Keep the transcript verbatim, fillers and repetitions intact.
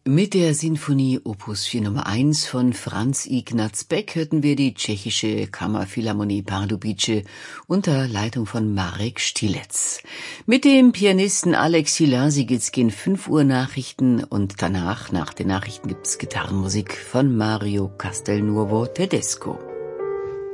Mit der Sinfonie Opus vier Nummer eins von Franz Ignaz Beck hörten wir die tschechische Kammerphilharmonie Pardubice unter Leitung von Marek Stilec. Mit dem Pianisten Alexi Lazy geht's gegen fünf Uhr Nachrichten und danach, nach den Nachrichten, gibt's Gitarrenmusik von Mario Castelnuovo Tedesco.